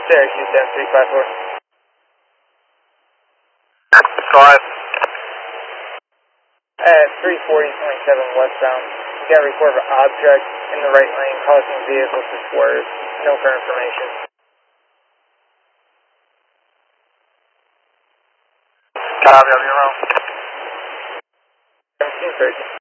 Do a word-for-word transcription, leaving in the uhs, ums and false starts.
Syracuse seven three five four. Five. At three forty twenty-seven westbound, you got a report of an object in the right lane causing vehicles to swerve. No current information. Copy, I'll be around. seventeen thirty.